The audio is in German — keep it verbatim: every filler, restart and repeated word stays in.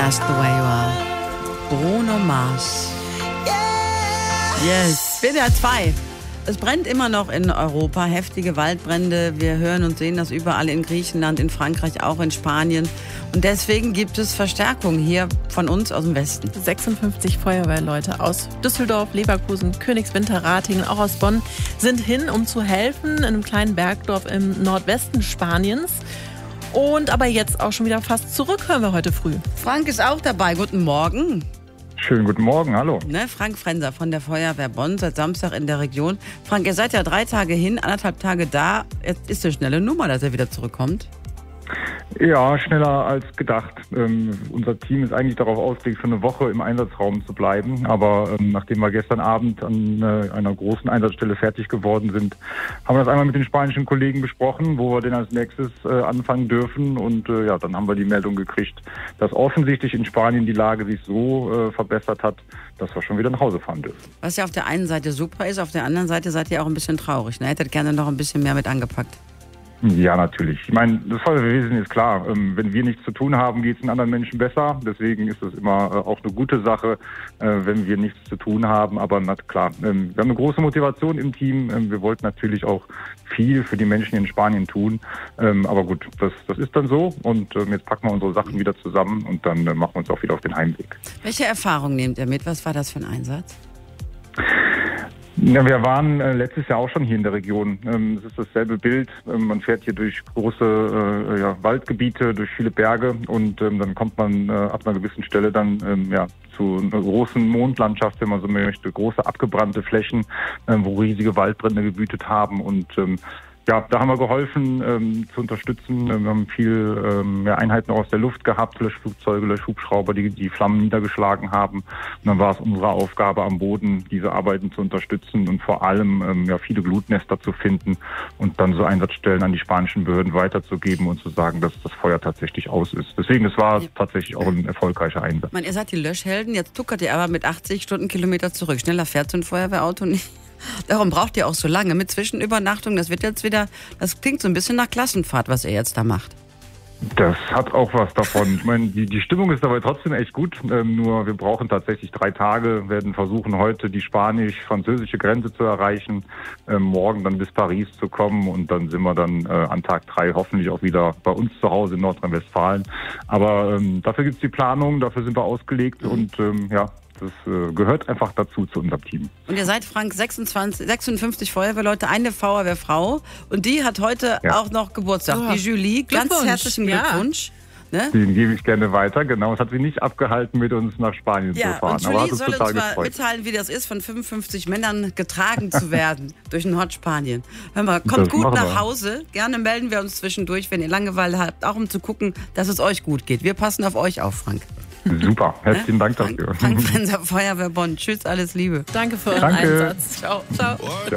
Just the way you are. Bruno Mars. Yes. W D R zwei. Es brennt immer noch in Europa, heftige Waldbrände. Wir hören und sehen das überall in Griechenland, in Frankreich, auch in Spanien. Und deswegen gibt es Verstärkung hier von uns aus dem Westen. sechsundfünfzig Feuerwehrleute aus Düsseldorf, Leverkusen, Königswinter, Ratingen, auch aus Bonn sind hin, um zu helfen in einem kleinen Bergdorf im Nordwesten Spaniens. Und aber jetzt auch schon wieder fast zurück, hören wir heute früh. Frank ist auch dabei. Guten Morgen. Schönen guten Morgen, hallo. Ne, Frank Frenser von der Feuerwehr Bonn, seit Samstag in der Region. Frank, ihr seid ja drei Tage hin, anderthalb Tage da. Jetzt ist eine schnelle Nummer, dass er wieder zurückkommt. Ja, schneller als gedacht. Ähm, unser Team ist eigentlich darauf ausgelegt, für eine Woche im Einsatzraum zu bleiben. Aber ähm, nachdem wir gestern Abend an äh, einer großen Einsatzstelle fertig geworden sind, haben wir das einmal mit den spanischen Kollegen besprochen, wo wir denn als nächstes äh, anfangen dürfen. Und äh, ja, dann haben wir die Meldung gekriegt, dass offensichtlich in Spanien die Lage sich so äh, verbessert hat, dass wir schon wieder nach Hause fahren dürfen. Was ja auf der einen Seite super ist, auf der anderen Seite seid ihr auch ein bisschen traurig. Ne? Hättet gerne noch ein bisschen mehr mit angepackt. Ja, natürlich. Ich meine, das Feuerwehrwesen ist klar. Ähm, wenn wir nichts zu tun haben, geht es den anderen Menschen besser. Deswegen ist es immer äh, auch eine gute Sache, äh, wenn wir nichts zu tun haben. Aber na klar, ähm, wir haben eine große Motivation im Team. Ähm, wir wollten natürlich auch viel für die Menschen in Spanien tun. Ähm, aber gut, das, das ist dann so. Und ähm, jetzt packen wir unsere Sachen wieder zusammen und dann äh, machen wir uns auch wieder auf den Heimweg. Welche Erfahrung nehmt ihr mit? Was war das für ein Einsatz? Ja, wir waren äh, letztes Jahr auch schon hier in der Region. Ähm, es ist dasselbe Bild. Ähm, man fährt hier durch große äh, ja, Waldgebiete, durch viele Berge und ähm, dann kommt man äh, ab einer gewissen Stelle dann ähm, ja, zu einer großen Mondlandschaft, wenn man so möchte, große abgebrannte Flächen, äh, wo riesige Waldbrände gewütet haben und ähm, ja, da haben wir geholfen ähm, zu unterstützen. Wir haben viel ähm, ja, Einheiten aus der Luft gehabt, Löschflugzeuge, Löschhubschrauber, die die Flammen niedergeschlagen haben. Und dann war es unsere Aufgabe am Boden, diese Arbeiten zu unterstützen und vor allem ähm, ja, viele Glutnester zu finden und dann so Einsatzstellen an die spanischen Behörden weiterzugeben und zu sagen, dass das Feuer tatsächlich aus ist. Deswegen, es war ja tatsächlich auch ein erfolgreicher Einsatz. Man, ihr seid die Löschhelden, jetzt tuckert ihr aber mit achtzig Stundenkilometer zurück. Schneller fährt so ein Feuerwehrauto nicht. Darum braucht ihr auch so lange mit Zwischenübernachtung. Das wird jetzt wieder, das klingt so ein bisschen nach Klassenfahrt, was ihr jetzt da macht. Das hat auch was davon. Ich meine, die, die Stimmung ist dabei trotzdem echt gut. Ähm, nur wir brauchen tatsächlich drei Tage, werden versuchen, heute die spanisch-französische Grenze zu erreichen, ähm, morgen dann bis Paris zu kommen und dann sind wir dann äh, an Tag drei hoffentlich auch wieder bei uns zu Hause in Nordrhein-Westfalen. Aber ähm, dafür gibt's die Planung, dafür sind wir ausgelegt mhm. und ähm, ja, das äh, gehört einfach dazu zu unserem Team. Und ihr seid, Frank, sechsundzwanzig, sechsundfünfzig Feuerwehrleute, eine Feuerwehrfrau und die hat heute ja. auch noch Geburtstag. Oh. Die Julie, ganz herzlichen Glückwunsch. Ja. Ne? Den gebe ich gerne weiter, genau. Es hat sie nicht abgehalten, mit uns nach Spanien ja, zu fahren. Und Julie aber hat uns soll total uns mal gefreut. mitteilen, wie das ist, von fünfundfünfzig Männern getragen zu werden durch Nordspanien. Hör mal, kommt Das gut machen nach wir. Hause. Gerne melden wir uns zwischendurch, wenn ihr Langeweile habt, auch um zu gucken, dass es euch gut geht. Wir passen auf euch auf, Frank. Super, herzlichen Dank Frank, dafür. Frank Frenser, Feuerwehr Bonn. Tschüss, alles Liebe. Danke für euren Danke. Einsatz. Ciao, ciao. Ciao.